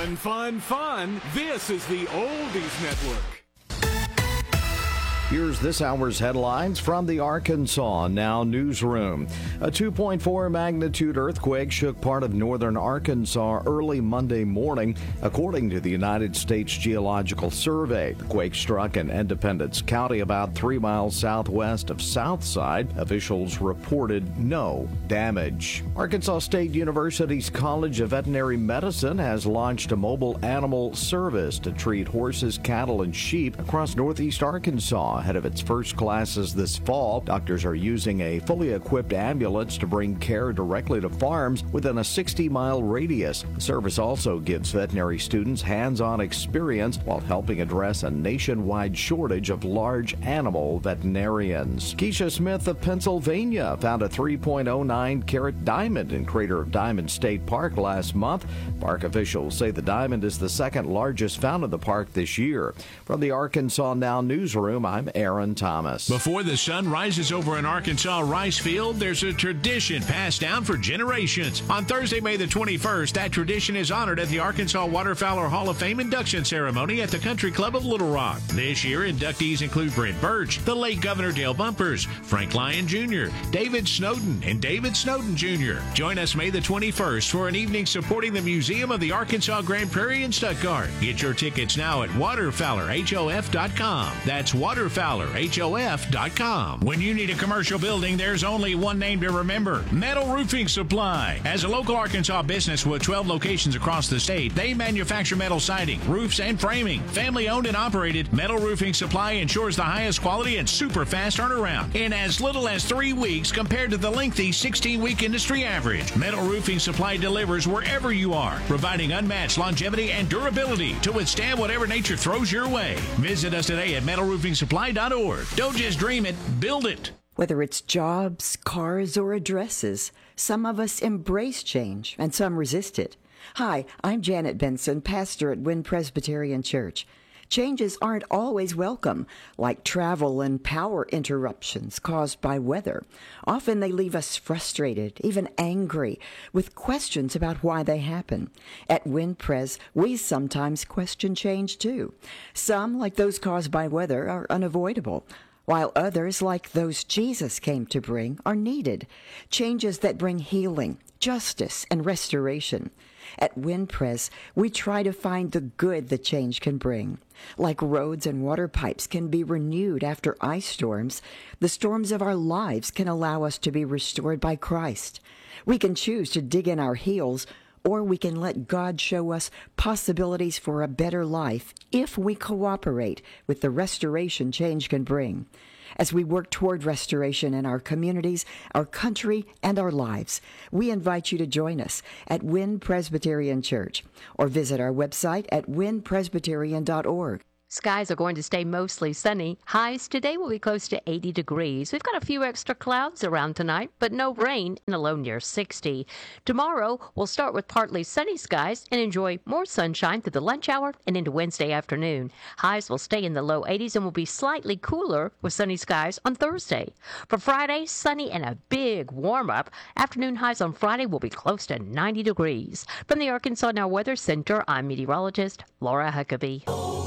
Fun, fun, fun. This is the Oldies Network. Here's this hour's headlines from the Arkansas Now newsroom. A 2.4 magnitude earthquake shook part of northern Arkansas early Monday morning, according to the United States Geological Survey. The quake struck in Independence County about 3 miles southwest of Southside. Officials reported no damage. Arkansas State University's College of Veterinary Medicine has launched a mobile animal service to treat horses, cattle, and sheep across northeast Arkansas. Ahead of its first classes this fall, doctors are using a fully equipped ambulance to bring care directly to farms within a 60-mile radius. The service also gives veterinary students hands-on experience while helping address a nationwide shortage of large animal veterinarians. Keisha Smith of Pennsylvania found a 3.09-carat diamond in Crater of Diamond State Park last month. Park officials say the diamond is the second largest found in the park this year. From the Arkansas Now newsroom, I'm Aaron Thomas. Before the sun rises over an Arkansas rice field, there's a tradition passed down for generations. On Thursday, May the 21st, that tradition is honored at the Arkansas Waterfowler Hall of Fame induction ceremony at the Country Club of Little Rock. This year, inductees include Brent Birch, the late Governor Dale Bumpers, Frank Lyon Jr., David Snowden, and David Snowden Jr. Join us May the 21st for an evening supporting the Museum of the Arkansas Grand Prairie in Stuttgart. Get your tickets now at waterfowlerhof.com. That's waterfowlerhof.com. When you need a commercial building, there's only one name to remember: Metal Roofing Supply. As a local Arkansas business with 12 locations across the state, they manufacture metal siding, roofs, and framing. Family owned and operated, Metal Roofing Supply ensures the highest quality and super fast turnaround in as little as 3 weeks compared to the lengthy 16-week industry average. Metal Roofing Supply delivers wherever you are, providing unmatched longevity and durability to withstand whatever nature throws your way. Visit us today at metalroofingsupply.org. Don't just dream it, build it. Whether it's jobs, cars, or addresses, some of us embrace change and some resist it. Hi, I'm Janet Benson, pastor at Wynn Presbyterian Church. Changes aren't always welcome, like travel and power interruptions caused by weather. Often they leave us frustrated, even angry, with questions about why they happen. At WinPres, we sometimes question change too. Some, like those caused by weather, are unavoidable, while others, like those Jesus came to bring, are needed. Changes that bring healing, justice, and restoration. At WinPres, we try to find the good that change can bring. Like roads and water pipes can be renewed after ice storms, the storms of our lives can allow us to be restored by Christ. We can choose to dig in our heels, or we can let God show us possibilities for a better life if we cooperate with the restoration change can bring. As we work toward restoration in our communities, our country, and our lives, we invite you to join us at Wynn Presbyterian Church or visit our website at wynnpresbyterian.org. Skies are going to stay mostly sunny. Highs today will be close to 80 degrees. We've got a few extra clouds around tonight, but no rain and a low near 60. Tomorrow, we'll start with partly sunny skies and enjoy more sunshine through the lunch hour and into Wednesday afternoon. Highs will stay in the low 80s and will be slightly cooler with sunny skies on Thursday. For Friday, sunny and a big warm-up. Afternoon highs on Friday will be close to 90 degrees. From the Arkansas Now Weather Center, I'm meteorologist Laura Huckabee.